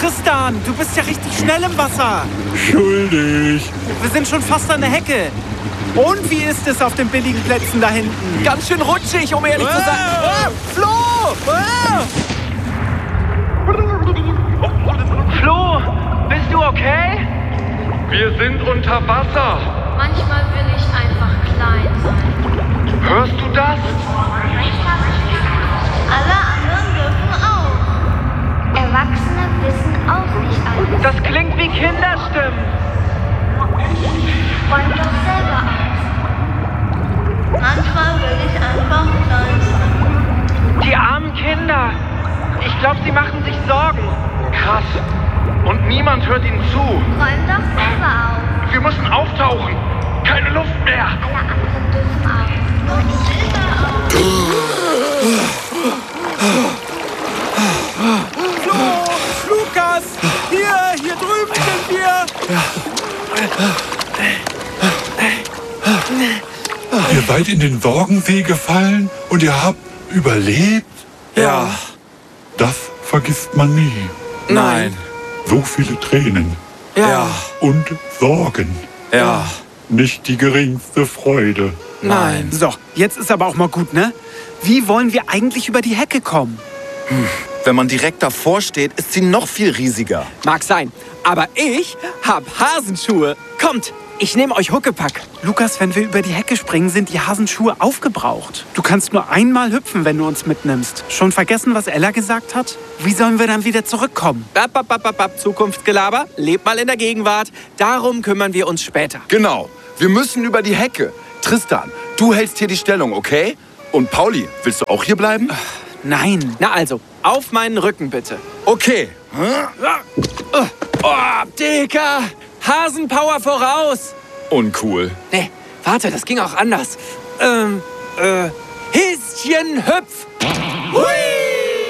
Tristan, du bist ja richtig schnell im Wasser. Schuldig. Wir sind schon fast an der Hecke. Und wie ist es auf den billigen Plätzen da hinten? Ganz schön rutschig, um ehrlich zu sein. Flo! Flo, bist du okay? Wir sind unter Wasser. Manchmal will ich einfach klein sein. Hörst du das? Alle anderen dürfen auch. Erwachsene wissen auch nicht alles. Das klingt wie Kinderstimmen. Räum doch selber auf. Manchmal will ich einfach klein sein. Die armen Kinder. Ich glaube, sie machen sich Sorgen. Krass. Und niemand hört ihnen zu. Räum doch selber auf. Wir müssen auftauchen. Keine Luft mehr. Alle anderen dürfen auch. Nur ich selber auch. Lukas, hier drüben sind wir. Ihr seid in den Sorgensee gefallen und ihr habt überlebt? Ja. Das vergisst man nie. Nein. So viele Tränen Ja. und Sorgen. Ja. Nicht die geringste Freude. Nein. So, jetzt ist aber auch mal gut, ne? Wie wollen wir eigentlich über die Hecke kommen? Wenn man direkt davor steht, ist sie noch viel riesiger. Mag sein, aber ich hab Hasenschuhe. Kommt, ich nehme euch Huckepack. Lukas, wenn wir über die Hecke springen, sind die Hasenschuhe aufgebraucht. Du kannst nur einmal hüpfen, wenn du uns mitnimmst. Schon vergessen, was Ella gesagt hat? Wie sollen wir dann wieder zurückkommen? Zukunftsgelaber, lebt mal in der Gegenwart. Darum kümmern wir uns später. Genau. Wir müssen über die Hecke. Tristan, du hältst hier die Stellung, okay? Und Pauli, willst du auch hier bleiben? Nein. Na also, auf meinen Rücken bitte. Okay. Oh, Dicker, Hasenpower voraus. Uncool. Nee, warte, das ging auch anders. Häschen hüpf,